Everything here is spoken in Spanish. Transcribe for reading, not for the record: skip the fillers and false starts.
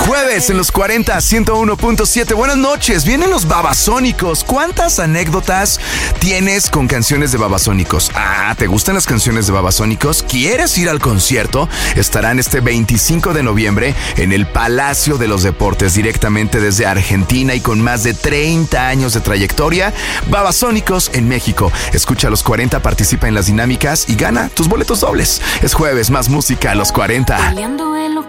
Jueves en los 40, 101.7. Buenas noches, vienen los Babasónicos. ¿Cuántas anécdotas tienes con canciones de Babasónicos? ¿Te gustan las canciones de Babasónicos? ¿Quieres ir al concierto? Estarán este 25 de noviembre en el Palacio de los Deportes, directamente desde Argentina y con más de 30 años de trayectoria. Babasónicos en México. Escucha a los 40, participa en las dinámicas y gana tus boletos dobles. Es jueves, más música a los 40.